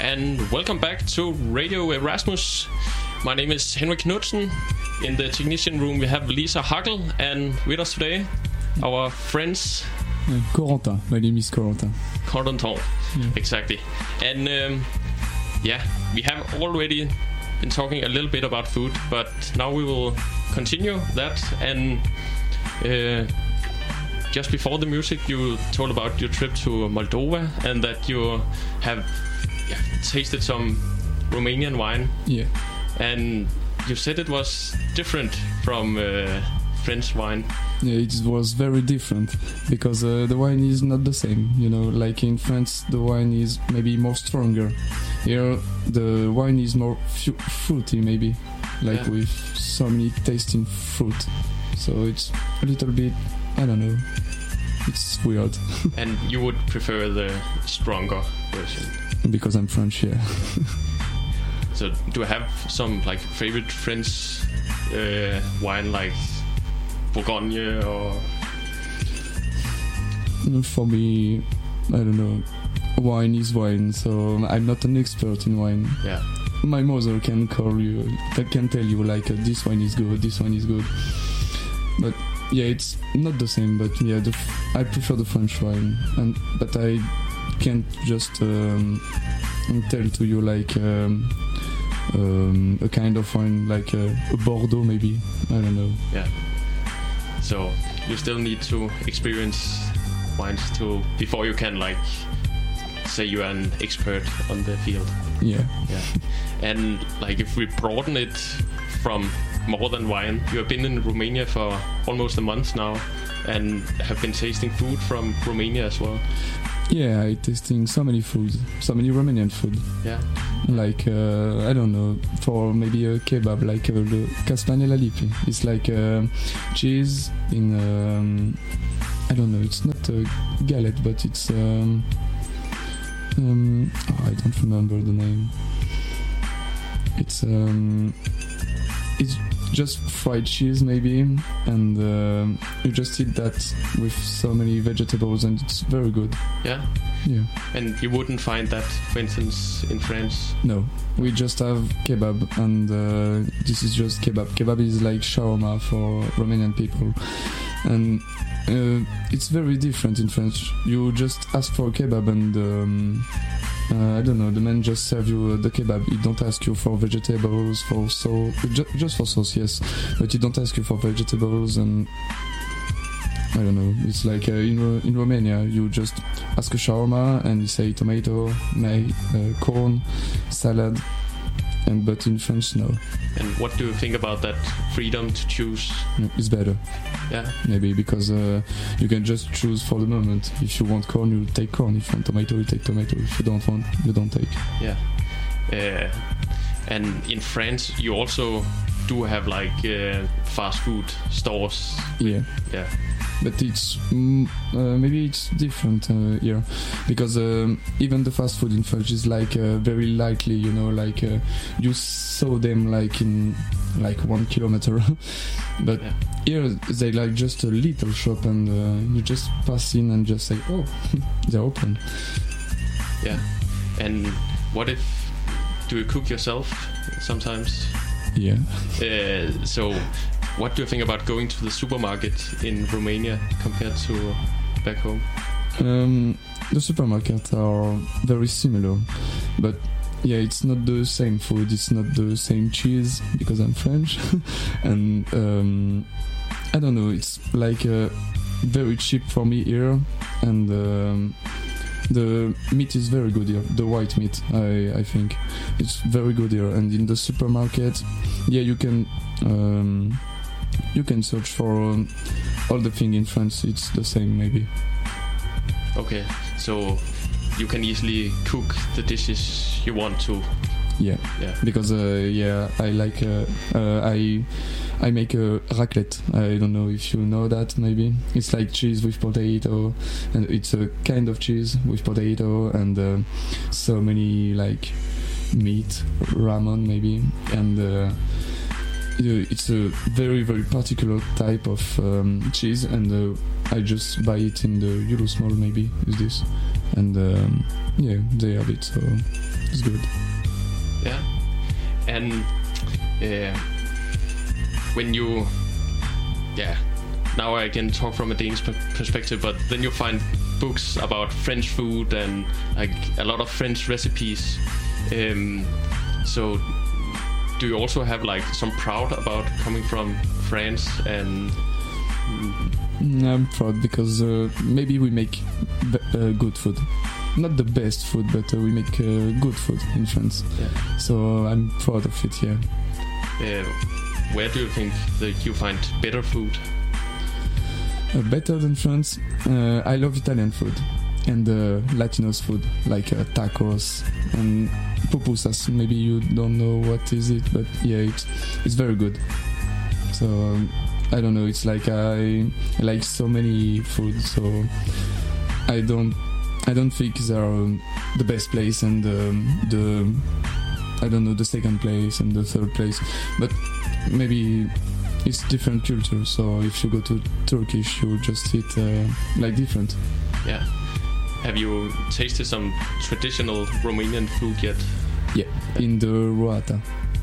and welcome back to Radio Erasmus. My name is Henrik Knudsen. In the technician room we have Lisa Hagel, and with us today, our friends... Corentin. My name is Corentin. Corentin, exactly. And we have already been talking a little bit about food, but now we will continue that. And just before the music, you told about your trip to Moldova and that you have tasted some Romanian wine. Yeah. And you said it was different from French wine. Yeah, it was very different because the wine is not the same. You know, like in France, the wine is maybe more stronger. Here, the wine is more fruity, maybe, like with so many tasting fruit. So it's a little bit, I don't know, it's weird. And you would prefer the stronger version? Because I'm French, yeah. So do you have some like favorite French wine, like Bourgogne or? For me, I don't know. Wine is wine, so I'm not an expert in wine. Yeah. My mother can tell you like this wine is good, this one is good. But yeah, it's not the same. But yeah, I prefer the French wine, but I can't just tell to you like. A kind of wine like a Bordeaux, maybe. I don't know. Yeah. So you still need to experience wines before you can like say you are an expert on the field. Yeah. Yeah. And like if we broaden it from more than wine, you have been in Romania for almost a month now and have been tasting food from Romania as well. Yeah, I tasting so many foods, so many Romanian food. Yeah. Like, I don't know, for maybe a kebab, like the castanella lipi. It's like cheese in, I don't know, it's not a galette, but it's, I don't remember the name. It's just fried cheese maybe, and you just eat that with so many vegetables, and it's very good. Yeah? Yeah. And you wouldn't find that, for instance, in France? No, we just have kebab, and this is just kebab. Kebab is like shawarma for Romanian people, and it's very different in French. You just ask for a kebab, and I don't know, the man just serve you the kebab. He don't ask you for vegetables, for sauce, just for sauce, yes. But he don't ask you for vegetables, and I don't know. It's like in Romania, you just ask a shawarma and you say tomato, corn, salad, but in French, no. And what do you think about that freedom to choose? It's better. Yeah. Maybe because you can just choose for the moment. If you want corn, you take corn. If you want tomato, you take tomato. If you don't want, you don't take. Yeah. And in France, you also do have like fast food stores. Yeah. Yeah. But it's maybe it's different here, because even the fast food in French is like very lightly, you know, like you saw them like in like 1 kilometer, but here they like just a little shop, and you just pass in and just say, oh, they're open. Yeah. And what if do you cook yourself sometimes? Yeah. So. What do you think about going to the supermarket in Romania compared to back home? The supermarkets are very similar, but yeah, it's not the same food, it's not the same cheese, because I'm French, and I don't know, it's like very cheap for me here, and the meat is very good here, the white meat, I think. It's very good here, and in the supermarket, yeah, you can search for all the thing in France. It's the same, maybe. Okay, so you can easily cook the dishes you want to. Yeah. Because I like I make a raclette. I don't know if you know that. Maybe it's like cheese with potato, and it's a kind of cheese with potato and so many like meat, ramen maybe, and. It's a very, very particular type of cheese, and I just buy it in the Eurosmall maybe, is this, and yeah, they have it, so it's good. Yeah. And when you, now I can talk from a Danish perspective, but then you find books about French food and like a lot of French recipes. So do you also have like some proud about coming from France? And I'm proud because maybe we make good food. Not the best food, but we make good food in France. Yeah. So I'm proud of it, yeah. Where do you think that you find better food? Better than France? I love Italian food and Latinos food, like tacos and pupusas. Maybe you don't know what is it, but yeah, it's very good. So I don't know, it's like I like so many food, so I don't think they are the best place and the I don't know, the second place and the third place, but maybe it's different culture. So if you go to Turkish, you just eat like different. Yeah. Have you tasted some traditional Romanian food yet? Yeah, in the Roata.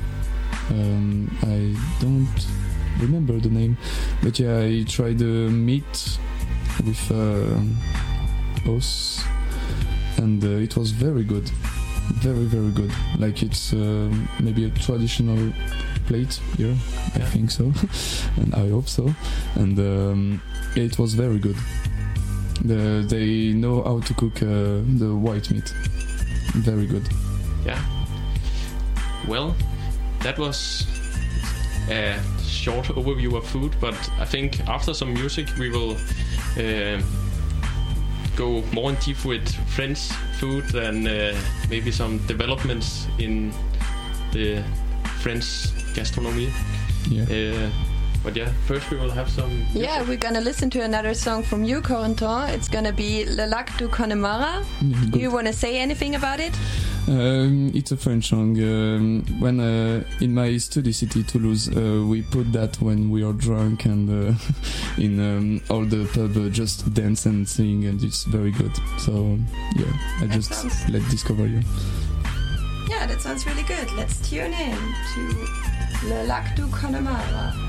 I don't remember the name, but yeah, I tried meat with os, and it was very good, very good. Like it's maybe a traditional plate here, I think so, and I hope so. And it was very good. They know how to cook the white meat. Very good. Yeah. Well, that was a short overview of food, but I think after some music we will go more in deep with French food and maybe some developments in the French gastronomy. Yeah. But yeah, first we will have some music. Yeah, we're gonna listen to another song from you, Corentin. It's gonna be Le Lac du Connemara. Do you want to say anything about it? It's a French song. When in my study city, Toulouse, we put that when we are drunk and in all the pub just dance and sing, and it's very good. So yeah, I just let discover you. Yeah, that sounds really good. Let's tune in to Le Lac du Connemara.